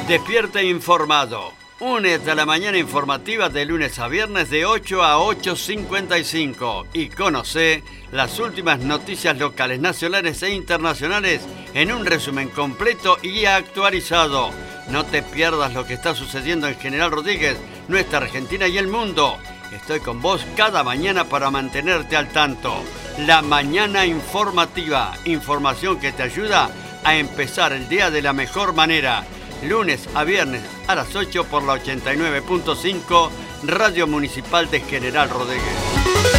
Despierta informado. Únete a la mañana informativa de lunes a viernes de 8 a 8:55 y conoce las últimas noticias locales, nacionales e internacionales en un resumen completo y actualizado. No te pierdas lo que está sucediendo en General Rodríguez, nuestra Argentina y el mundo. Estoy con vos cada mañana para mantenerte al tanto. La mañana informativa, información que te ayuda a empezar el día de la mejor manera. Lunes a viernes a las 8 por la 89.5 Radio Municipal de General Rodríguez.